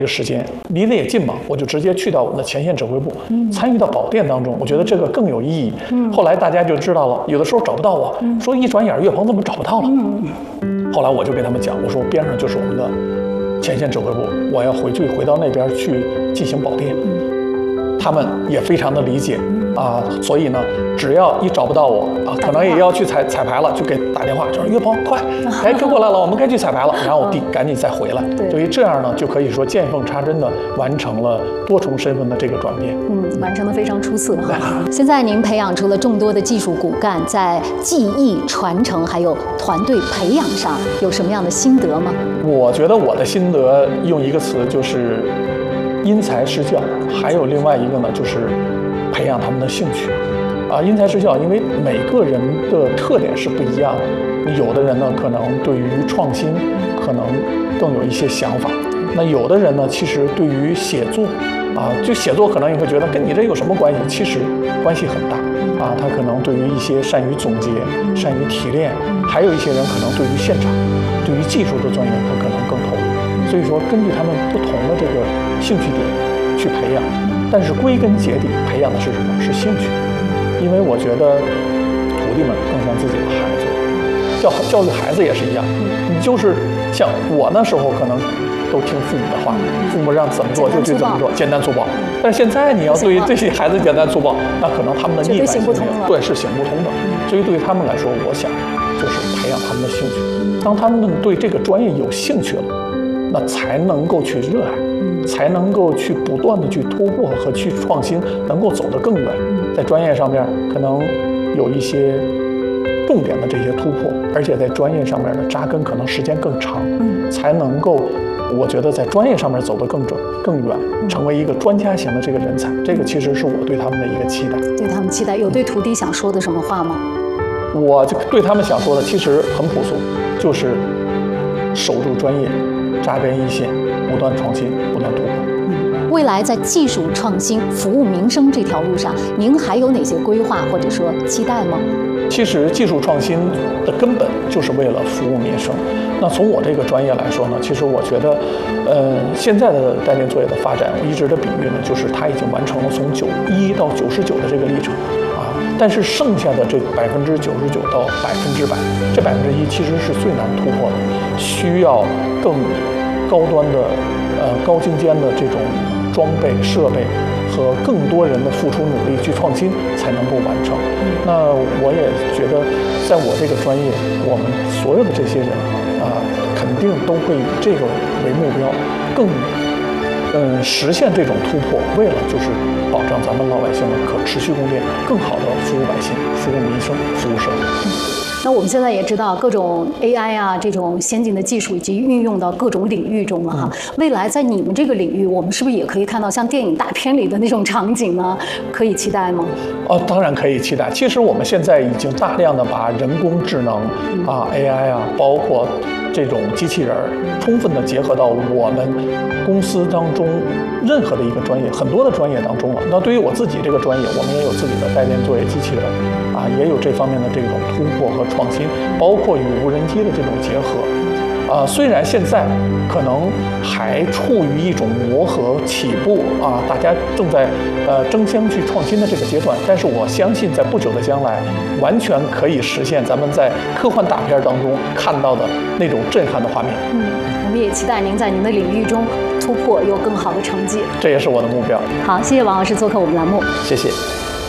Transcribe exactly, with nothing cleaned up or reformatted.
这个时间离得也近嘛，我就直接去到我们的前线指挥部，嗯、参与到保电当中，我觉得这个更有意义。嗯、后来大家就知道了，有的时候找不到我，嗯、说一转眼岳鹏怎么找不到了？嗯、后来我就跟他们讲，我说边上就是我们的前线指挥部，我要回去回到那边去进行保电。嗯、他们也非常的理解。啊，所以呢，只要一找不到我啊，可能也要去彩彩排了，就给打电话，就说岳鹏快，哎，跟过来了，我们该去彩排了。然后我弟赶紧再回来。对，所以这样呢，就可以说见缝插针的完成了多重身份的这个转变。 嗯，完成的非常出色哈。现在您培养出了众多的技术骨干，在技艺传承还有团队培养上有什么样的心得吗？ 我觉得我的心得用一个词就是因材施教，还有另外一个呢就是培养他们的兴趣，啊，因材施教，因为每个人的特点是不一样的。有的人呢，可能对于创新可能更有一些想法；那有的人呢，其实对于写作，啊，就写作可能你会觉得跟你这有什么关系？其实关系很大，啊，他可能对于一些善于总结、善于提炼，还有一些人可能对于现场、对于技术的钻研，他可能更投入。所以说，根据他们不同的这个兴趣点去培养。但是归根结底，培养的是什么？是兴趣。因为我觉得徒弟们更像自己的孩子，教教育孩子也是一样。你就是像我那时候可能都听父母的话，父母让怎么做就去怎么做，简单粗暴。但是现在你要对于这些孩子简单粗暴，那可能他们的逆反性对是行不通的。所以对于他们来说，我想就是培养他们的兴趣。当他们对这个专业有兴趣了，那才能够去热爱。才能够去不断的去突破和去创新，能够走得更远。在专业上面可能有一些重点的这些突破，而且在专业上面的扎根可能时间更长，才能够我觉得在专业上面走得更准更远，成为一个专家型的这个人才。这个其实是我对他们的一个期待。 对他们期待，有对徒弟想说的什么话吗？ 我就对他们想说的其实很朴素，就是守住专业，扎根一线，不断创新，不断突破。 未来在技术创新、服务民生这条路上，您还有哪些规划或者说期待吗？ 其实技术创新的根本就是为了服务民生。那从我这个专业来说呢，其实我觉得，呃，现在的带电作业的发展，我一直的比喻呢，就是它已经完成了从九一到九十九的这个历程啊。但是剩下的这百分之九十九到百分之百，这百分之一其实是最难突破的，需要更高端的、呃高精尖的这种装备设备和更多人的付出努力去创新才能够完成。那我也觉得，在我这个专业，我们所有的这些人啊、呃，肯定都会以这个为目标，更嗯实现这种突破，为了就是保障咱们老百姓的可持续供电，更好的服务百姓、服务民生、服务社会。 那我们现在也知道各种 A I 啊，这种先进的技术已经运用到各种领域中了哈。嗯、未来在你们这个领域，我们是不是也可以看到像电影大片里的那种场景呢？可以期待吗？ 哦，当然可以期待。其实我们现在已经大量的把人工智能啊、A I 啊，包括这种机器人，充分的结合到我们公司当中任何的一个专业、很多的专业当中了。那对于我自己这个专业，我们也有自己的带电作业机器人啊，也有这方面的这种突破和创新，包括与无人机的这种结合。啊，虽然现在可能还处于一种磨合起步啊，大家正在呃争相去创新的这个阶段，但是我相信在不久的将来，完全可以实现咱们在科幻大片当中看到的那种震撼的画面。 嗯，我们也期待您在您的领域中突破，有更好的成绩。 这也是我的目标。 好，谢谢王老师做客我们栏目。 谢谢。